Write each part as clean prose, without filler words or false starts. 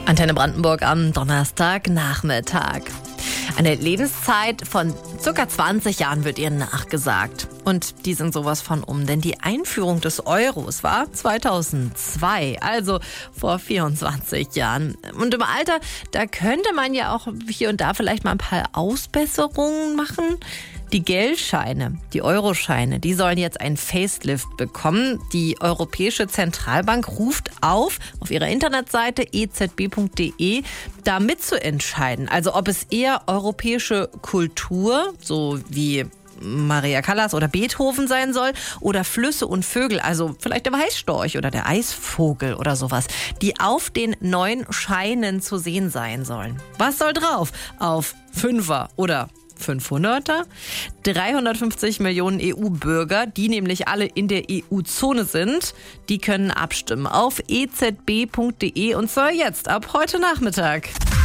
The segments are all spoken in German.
Antenne Brandenburg am Donnerstagnachmittag. Eine Lebenszeit von ca. 20 Jahren wird ihr nachgesagt. Und die sind sowas von denn die Einführung des Euros war 2002, also vor 24 Jahren. Und im Alter, da könnte man ja auch hier und da vielleicht mal ein paar Ausbesserungen machen. Die Geldscheine, die Euroscheine, die sollen jetzt einen Facelift bekommen. Die Europäische Zentralbank ruft auf ihrer Internetseite ezb.de, da mitzuentscheiden. Also ob es eher europäische Kultur, so wie Maria Callas oder Beethoven sein soll, oder Flüsse und Vögel, also vielleicht der Weißstorch oder der Eisvogel oder sowas, die auf den neuen Scheinen zu sehen sein sollen. Was soll drauf? Auf Fünfer oder 500er? 350 Millionen EU-Bürger, die nämlich alle in der EU-Zone sind, die können abstimmen auf ezb.de und zwar jetzt ab heute Nachmittag.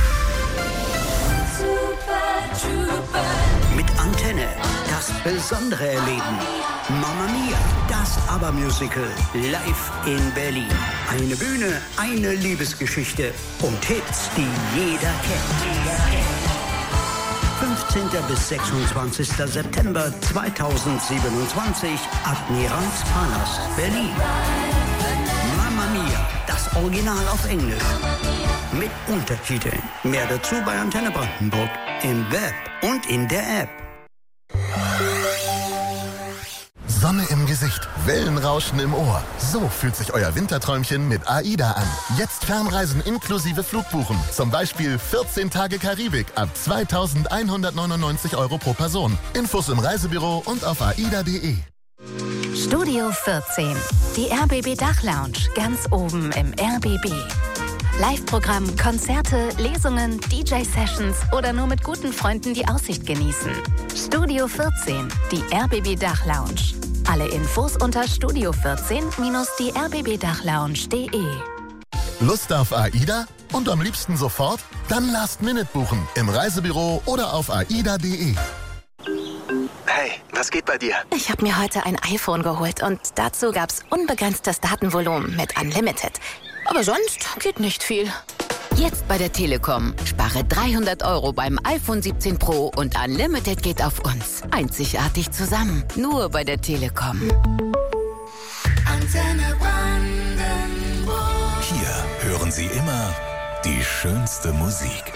Mit Antenne das Besondere erleben. Mamma Mia, das ABBA-Musical live in Berlin. Eine Bühne, eine Liebesgeschichte und Hits, die jeder kennt. 15. bis 26. September 2027, Admiralspalast, Berlin. Mamma Mia, das Original auf Englisch. Mit Untertiteln. Mehr dazu bei Antenne Brandenburg. Im Web und in der App. Sonne im Gesicht, Wellenrauschen im Ohr. So fühlt sich euer Winterträumchen mit AIDA an. Jetzt Fernreisen inklusive Flugbuchen. Zum Beispiel 14 Tage Karibik ab 2.199 € pro Person. Infos im Reisebüro und auf aida.de. Studio 14, die RBB Dachlounge, ganz oben im RBB. Live-Programm, Konzerte, Lesungen, DJ-Sessions oder nur mit guten Freunden die Aussicht genießen. Studio 14, die RBB Dachlounge. Alle Infos unter studio14-die-rbbdachlounge.de. Lust auf AIDA? Und am liebsten sofort? Dann Last Minute buchen im Reisebüro oder auf aida.de. Hey, was geht bei dir? Ich habe mir heute ein iPhone geholt und dazu gab's unbegrenztes Datenvolumen mit Unlimited. Aber sonst geht nicht viel. Jetzt bei der Telekom. Spare 300 € beim iPhone 17 Pro und Unlimited geht auf uns. Einzigartig zusammen. Nur bei der Telekom. Antenne Brandenburg. Hier hören Sie immer die schönste Musik.